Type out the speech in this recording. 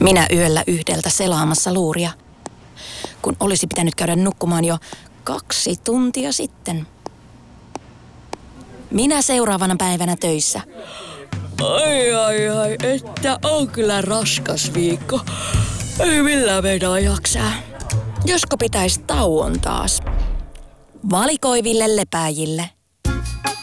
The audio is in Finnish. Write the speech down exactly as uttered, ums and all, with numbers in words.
Minä yöllä yhdeltä selaamassa luuria, kun olisi pitänyt käydä nukkumaan jo kaksi tuntia sitten. Minä seuraavana päivänä töissä. Ai ai ai, että on kyllä raskas viikko. Ei millään meinaa jaksaa. Josko pitäisi tauon taas? Valikoiville lepääjille.